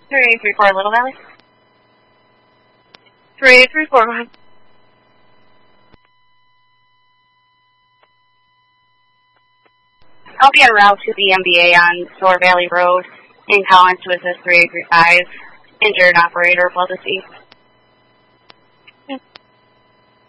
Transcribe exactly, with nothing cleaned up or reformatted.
three eight three four, Little Valley. three eight three four, go ahead. I'll be en route to the M B A on Store Valley Road in Collins to assist three eight three five. Injured operator, well deceased.